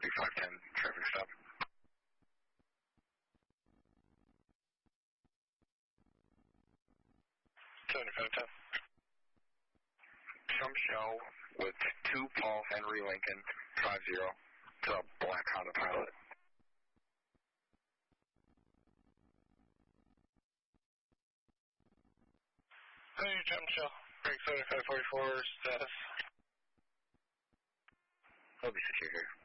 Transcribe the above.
3510 traffic stop. Some show with 2 Paul Henry Lincoln 50. It's a black Honda Pilot. Hey, Jump Show. Break 7544 status. I'll be secure here.